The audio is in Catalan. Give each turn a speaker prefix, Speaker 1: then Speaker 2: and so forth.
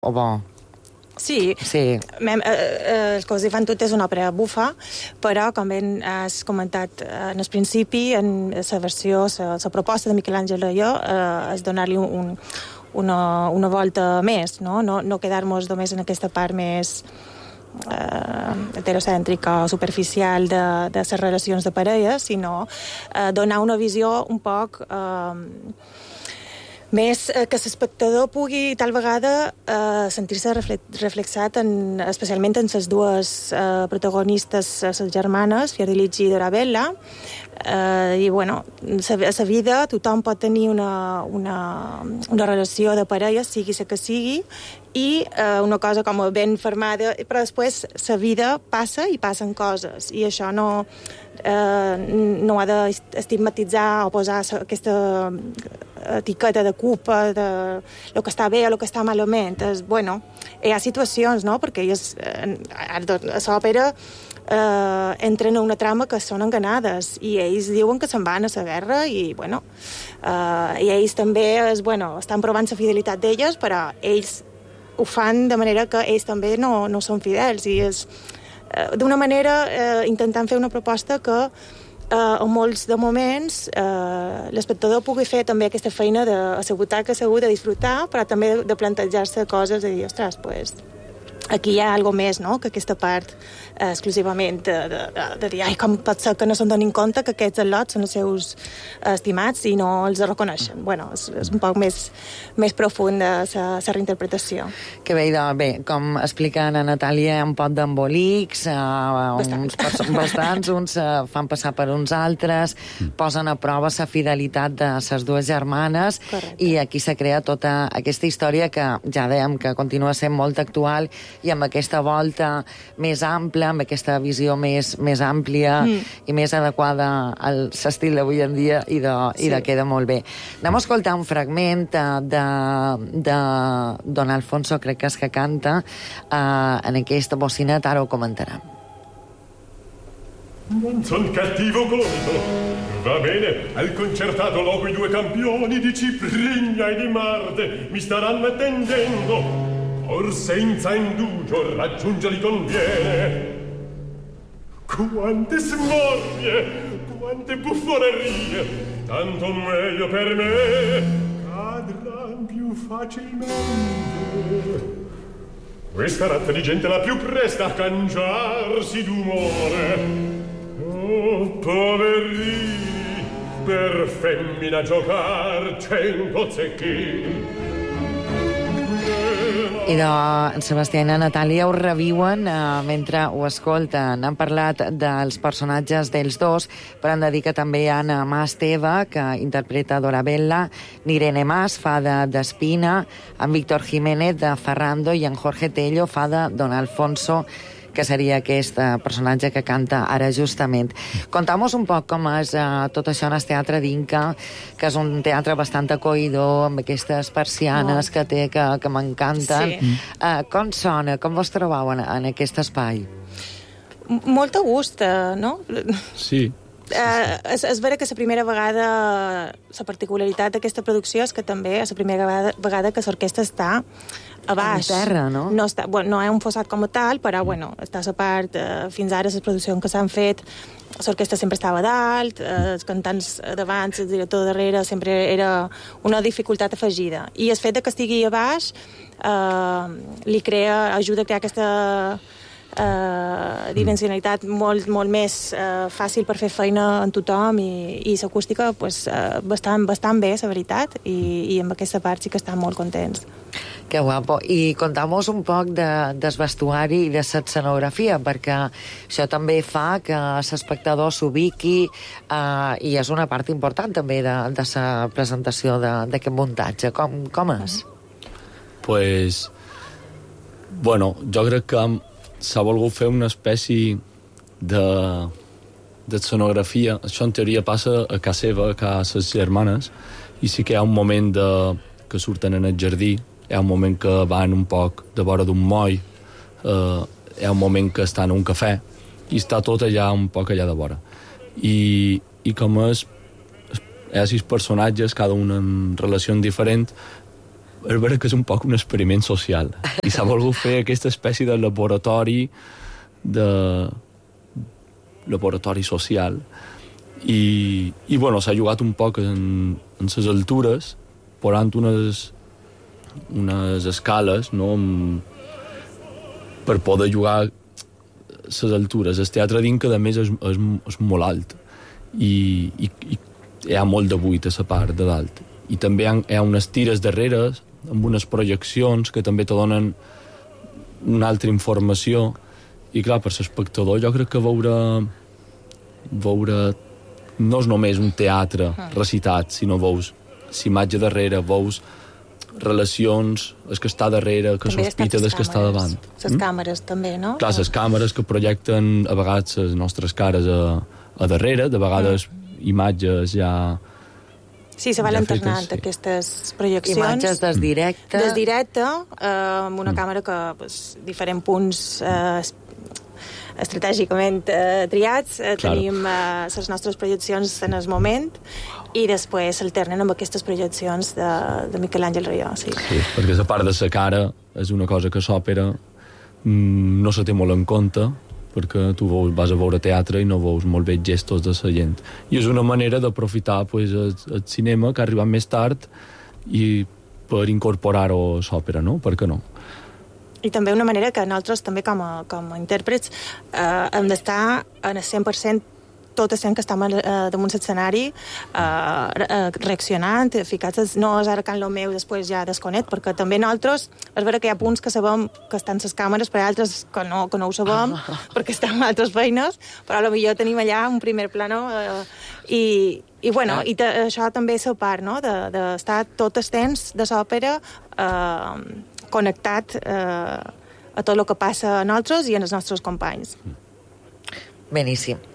Speaker 1: o bo?
Speaker 2: Sí. El que us fan tot és una òpera bufa, però, com ben has comentat en el principi, en la versió, la proposta de Miquel Àngel Rayó és donar-li una volta més, no quedar-nos només en aquesta part més heterocèntrica o superficial de les relacions de parella, sinó donar una visió un poc més que l'espectador pugui tal vegada sentir-se reflexat especialment en les dues protagonistes, les germanes, Fiordilici i Dorabella. I bueno, la vida tothom pot tenir una relació de parella, sigui la que sigui, i una cosa com ben formada, però després la vida passa i passen coses, i això no ha d'estigmatitzar o posar aquesta etiqueta de culpa de lo que està bé o lo que està malament. Hi ha situacions, no? Perquè a l'òpera entren a una trama que són enganades i ells diuen que se'n van a la guerra i ells també estan provant la fidelitat d'elles, però ells ho fan de manera que ells també no són fidels, i és d'una manera intentant fer una proposta que en molts de moments l'espectador pugui fer també aquesta feina d'assegutar que segur de disfrutar, però també de plantejar-se coses, de dir, ostres, pues aquí hi ha alguna més, no?, que aquesta part exclusivament de dir, ai, com pot ser que no se'n donin compte que aquests al·lots són els seus estimats i no els reconeixen. És un poc més profunda la reinterpretació.
Speaker 1: Que bé, com explica Anna Natàlia, un pot d'embolics, bastants, uns fan passar per uns altres, posen a prova la fidelitat de les dues germanes. Correcte. I aquí se crea tota aquesta història que ja dèiem que continua sent molt actual, i amb aquesta volta més ampla, amb aquesta visió més àmplia i més adequada a l'estil d'avui en dia, i queda molt bé. Anem a escoltar un fragment de Don Alfonso, crec que és que canta en aquesta bocinet, ara ho comentarà.
Speaker 3: Non son cattivo conto, va bene, al concertato logo i due campioni di Ciprigna e di Marte mi staranno attendendo. Or senza indugio raggiungerli conviene. Quante smorfie, quante buffonerie, tanto meglio per me, cadran più facilmente. Questa razza di gente la più presta a cangiarsi d'umore. Oh, poverini, per femmina giocar 100 zecchini.
Speaker 1: I en Sebastià i la Natàlia ho reviuen mentre ho escolten. Han parlat dels personatges dels dos, però han de dir que també hi ha Anna Mas Teva, que interpreta Dorabella, Irene Mas fa d'Espina, en Víctor Jiménez de Ferrando, i en Jorge Tello fa de Don Alfonso, que seria aquest personatge que canta ara justament. Conta'm-nos un poc com és tot això en el teatre d'Inca, que és un teatre bastant acollidor, amb aquestes persianes que té, que m'encanten. Sí. Com sona? Com vos trobeu en aquest espai?
Speaker 2: Molt a gust, no?
Speaker 4: Sí.
Speaker 2: És vera que la primera vegada, la particularitat d'aquesta producció és que també és la primera vegada que l'orquestra està a baix.
Speaker 1: En terra, no?
Speaker 2: No hi ha un fossat com a tal, però està a la part, fins ara les produccions que s'han fet, l'orquestra sempre estava a dalt, els cantants davant, el director darrere, sempre era una dificultat afegida. I el fet que estigui a baix ajuda a crear aquesta dimensionalitat molt més fàcil per fer feina en tothom, i l'acústica bastant bé, la veritat, i amb aquesta part sí que estan molt contents.
Speaker 1: Que guapo. I conta'm-nos un poc del vestuari i de l'escenografia, perquè això també fa que l'espectador s'ubiqui, i és una part important també de la presentació d'aquest muntatge. Com és?
Speaker 4: Pues, bueno, jo crec que s'ha volgut fer una espècie d'escenografia. Això en teoria passa a casa seva, a casa les germanes, i sí que hi ha un moment que surten en el jardí, hi ha un moment que van un poc de vora d'un moll, hi ha un moment que estan a un cafè, i està tot allà, un poc allà de vora. I com hi ha 6 personatges, cada un en relació diferent, és vera que és un poc un experiment social i s'ha volgut fer aquesta espècie de laboratori social i bueno, s'ha jugat un poc en les altures posant unes escales, no? Per poder jugar les altures. El teatre d'Inca, a més, és molt alt i hi ha molt de buit a la part de dalt. I també hi ha unes tires darrere amb unes projeccions que també te donen una altra informació i clar, per l'espectador jo crec que veure no és només un teatre recitat, sinó veus l'imatge darrere, veus relacions, el que està darrere, que sospita del que està davant.
Speaker 2: Les càmeres també, no?
Speaker 4: Clar, les càmeres que projecten a vegades les nostres cares a darrere, de vegades imatges ja...
Speaker 2: Sí, se van alternant aquestes projeccions.
Speaker 1: Imatges des directe.
Speaker 2: Des directe, amb una càmera que diferents punts estratègicament triats, tenim les nostres projeccions en el moment i després s'alternen amb aquestes projeccions de Miquel Àngel Raió. Sí,
Speaker 4: perquè la part de la cara és una cosa que s'òpera no se té molt en compte perquè tu vas a veure teatre i no veus molt bé gestos de la gent. I és una manera d'aprofitar el cinema que ha arribat més tard i per incorporar-ho a l'òpera, no? Per què no?
Speaker 2: I també una manera que nosaltres també com a intèrprets hem d'estar en el 100% tot el temps que estem damunt l'escenari reaccionant, ficats, no és ara can lo meu, després ja desconnect, perquè també nosaltres, és vera que hi ha punts que sabem que estan les càmeres, però altres que no ho sabem, perquè estan en altres feines, però potser tenim allà un primer plano i bueno, i això també és la part, no?, d'estar tot el temps de l'òpera connectat a tot el que passa a nosaltres i a els nostres companys.
Speaker 1: Beníssim.